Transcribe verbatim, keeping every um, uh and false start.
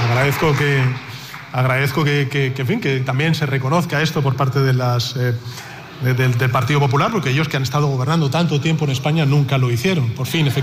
agradezco que, agradezco que, que, que, en fin, que también se reconozca esto por parte de las, eh, de, del, del Partido Popular, porque ellos que han estado gobernando tanto tiempo en España nunca lo hicieron. Por fin, efectivamente.